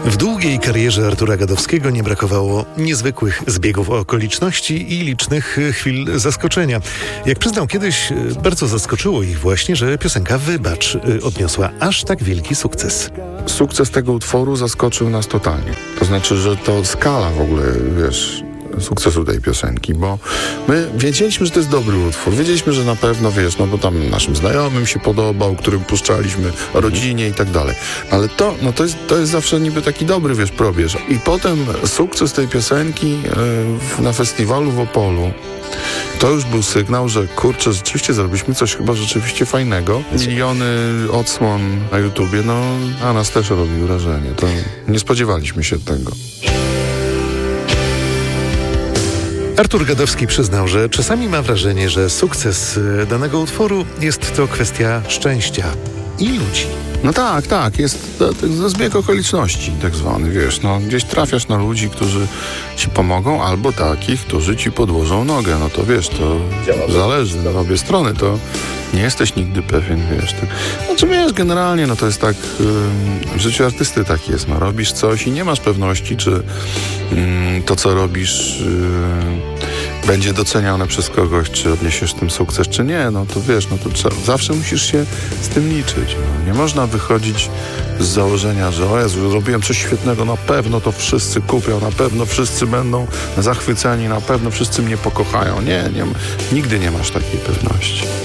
W długiej karierze Artura Gadowskiego nie brakowało niezwykłych zbiegów okoliczności i licznych chwil zaskoczenia. Jak przyznał kiedyś, bardzo zaskoczyło ich właśnie, że piosenka Wybacz odniosła aż tak wielki sukces. Sukces tego utworu zaskoczył nas totalnie. To znaczy, że to skala w ogóle, sukcesu tej piosenki, bo my wiedzieliśmy, że to jest dobry utwór. Wiedzieliśmy, że na pewno, bo tam naszym znajomym się podobał, którym puszczaliśmy, rodzinie i tak dalej. Ale to jest zawsze niby taki dobry, probierz. I potem sukces tej piosenki na festiwalu w Opolu. To już był sygnał, że rzeczywiście zrobiliśmy coś chyba rzeczywiście fajnego. Miliony odsłon na YouTubie, a nas też robi wrażenie. To nie spodziewaliśmy się tego. Artur Gadowski przyznał, że czasami ma wrażenie, że sukces danego utworu jest to kwestia szczęścia i ludzi. No tak, jest to zbieg okoliczności tak zwany, gdzieś trafiasz na ludzi, którzy ci pomogą, albo takich, którzy ci podłożą nogę, to zależy na obie strony, to nie jesteś nigdy pewien, generalnie, to jest tak, w życiu artysty tak jest, robisz coś i nie masz pewności, czy to, co robisz, będzie doceniane przez kogoś, czy odniesiesz tym sukces, czy nie, zawsze musisz się z tym liczyć. Nie można wychodzić z założenia, że o Jezu, zrobiłem coś świetnego, na pewno to wszyscy kupią, na pewno wszyscy będą zachwyceni, na pewno wszyscy mnie pokochają. Nie, nigdy nie masz takiej pewności.